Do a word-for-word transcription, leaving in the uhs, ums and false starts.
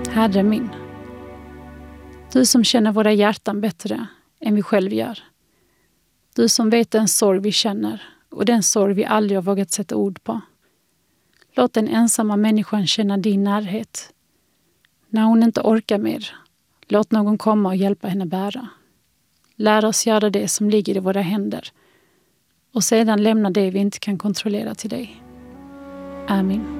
Herre min, du som känner våra hjärtan bättre än vi själv gör. Du som vet den sorg vi känner och den sorg vi aldrig har vågat sätta ord på. Låt den ensamma människan känna din närhet. När hon inte orkar mer, låt någon komma och hjälpa henne bära. Lär oss göra det som ligger i våra händer och sedan lämna det vi inte kan kontrollera till dig. Amen.